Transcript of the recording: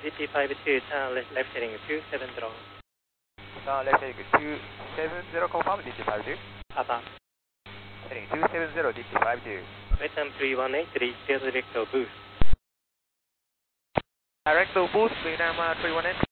DT52, turn left heading 270. Turn left heading 270, confirm, DT52. Papa. Heading 270, DT52. Return 318, reach direct boost. Direct to boost, Vietnam 318.